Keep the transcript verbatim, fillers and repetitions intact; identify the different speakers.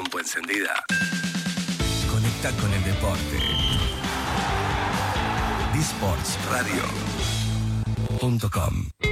Speaker 1: compu encendida. Conecta con el deporte. disports radio punto com